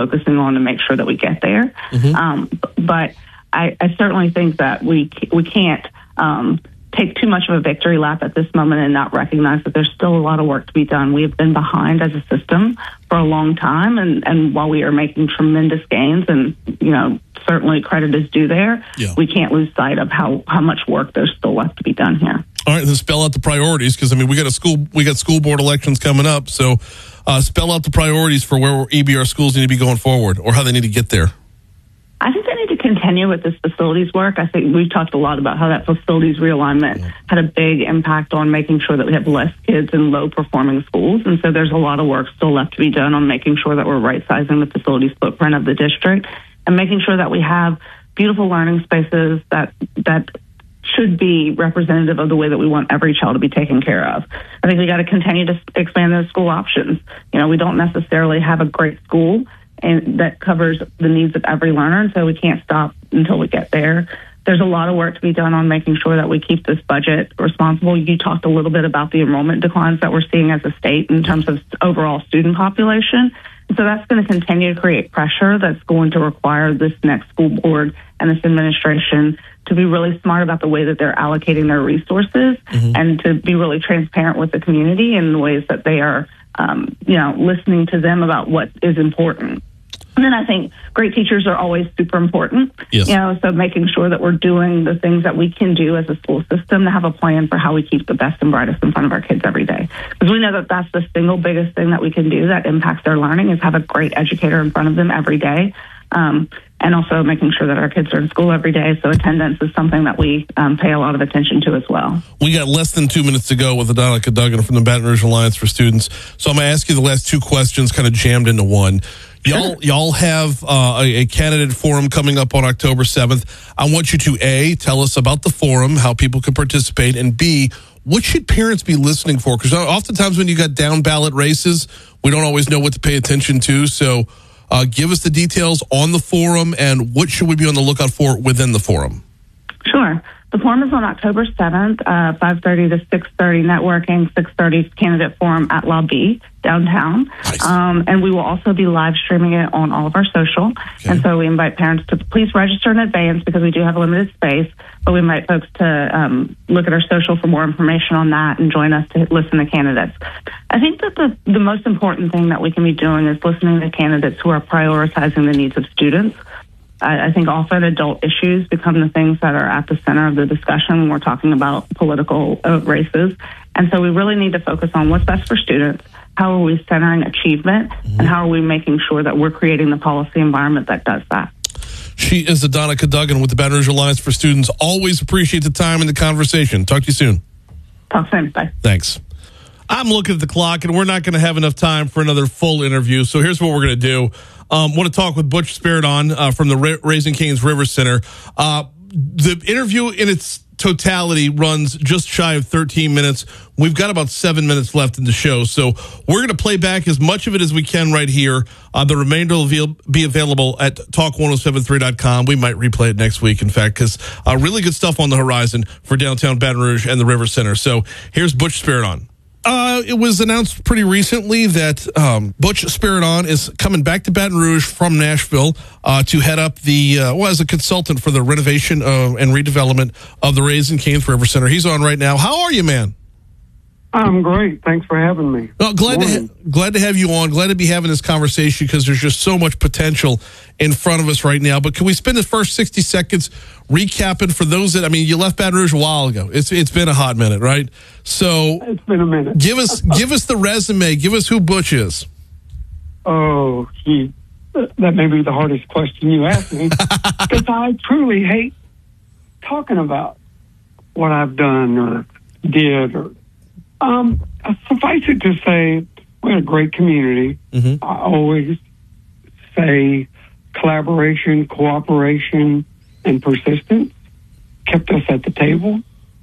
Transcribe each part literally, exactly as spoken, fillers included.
focusing on to make sure that we get there. Mm-hmm. Um, but I, I certainly think that we we can't um, take too much of a victory lap at this moment and not recognize that there's still a lot of work to be done. We have been behind as a system for a long time, and, and while we are making tremendous gains, and you know certainly credit is due there, yeah. we can't lose sight of how, how much work there's still left to be done here. All right, then spell out the priorities, because I mean we got a school we got school board elections coming up, so uh, spell out the priorities for where E B R schools need to be going forward, or how they need to get there. I think they need to continue with this facilities work. I think we've talked a lot about how that facilities realignment yeah. had a big impact on making sure that we have less kids in low-performing schools. And so there's a lot of work still left to be done on making sure that we're right-sizing the facilities footprint of the district and making sure that we have beautiful learning spaces that that should be representative of the way that we want every child to be taken care of. I think we got to continue to expand those school options. You know, we don't necessarily have a great school and that covers the needs of every learner, and so we can't stop until we get there. There's a lot of work to be done on making sure that we keep this budget responsible. You talked a little bit about the enrollment declines that we're seeing as a state in terms of overall student population. And so that's going to continue to create pressure that's going to require this next school board and this administration to be really smart about the way that they're allocating their resources mm-hmm. and to be really transparent with the community in the ways that they are Um, you know, listening to them about what is important. And then I think great teachers are always super important. Yes. You know, so making sure that we're doing the things that we can do as a school system to have a plan for how we keep the best and brightest in front of our kids every day. Because we know that that's the single biggest thing that we can do that impacts their learning is have a great educator in front of them every day. Um, and also making sure that our kids are in school every day. So attendance is something that we um, pay a lot of attention to as well. We got less than two minutes to go with Adana Cadogan from the Baton Rouge Alliance for Students. So I'm going to ask you the last two questions kind of jammed into one. Y'all, y'all have uh, a, a candidate forum coming up on October seventh. I want you to, A, tell us about the forum, how people can participate, and B, what should parents be listening for? Because oftentimes when you got down ballot races, we don't always know what to pay attention to. So uh, give us the details on the forum and what should we be on the lookout for within the forum? Sure. The forum is on October seventh, uh, five thirty to six thirty networking, six thirty candidate forum at La B downtown. Nice. Um, and we will also be live streaming it on all of our social. Okay. And so we invite parents to please register in advance because we do have a limited space, but we invite folks to um, look at our social for more information on that and join us to listen to candidates. I think that the, the most important thing that we can be doing is listening to candidates who are prioritizing the needs of students. I think often adult issues become the things that are at the center of the discussion when we're talking about political uh, races. And so we really need to focus on what's best for students, how are we centering achievement, mm-hmm. and how are we making sure that we're creating the policy environment that does that. She is Adana Cadogan with the Baton Rouge Alliance for Students. Always appreciate the time and the conversation. Talk to you soon. Talk soon. Bye. Thanks. I'm looking at the clock, and we're not going to have enough time for another full interview. So here's what we're going to do. Um, want to talk with Butch Spiridon uh, from the Ra- Raising Cane's River Center. Uh, the interview in its totality runs just shy of thirteen minutes. We've got about seven minutes left in the show, so we're going to play back as much of it as we can right here. Uh, the remainder will be available at talk ten seventy-three dot com. We might replay it next week, in fact, because uh, really good stuff on the horizon for downtown Baton Rouge and the River Center. So here's Butch Spiridon. Uh, it was announced pretty recently that um, Butch Spiridon is coming back to Baton Rouge from Nashville uh, to head up the, uh, well, as a consultant for the renovation uh, and redevelopment of the Raising Cane's River Center. He's on right now. How are you, man? I'm great. Thanks for having me. Well, glad to ha- glad to have you on. Glad to be having this conversation because there's just so much potential in front of us right now. But can we spend the first sixty seconds recapping for those that, I mean, you left Baton Rouge a while ago. It's it's been a hot minute, right? So it's been a minute. Give us give us the resume. Give us who Butch is. Oh, he, that may be the hardest question you asked me because I truly hate talking about what I've done or did or. Um, suffice it to say, we had a great community. Mm-hmm. I always say collaboration, cooperation, and persistence kept us at the table.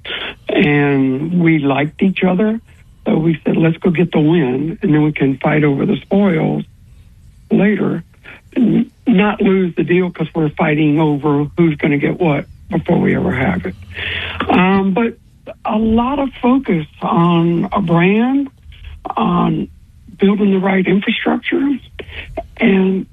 And we liked each other. So we said, let's go get the win, and then we can fight over the spoils later and not lose the deal because we're fighting over who's going to get what before we ever have it. Um, but a lot of focus on a brand, on building the right infrastructure, and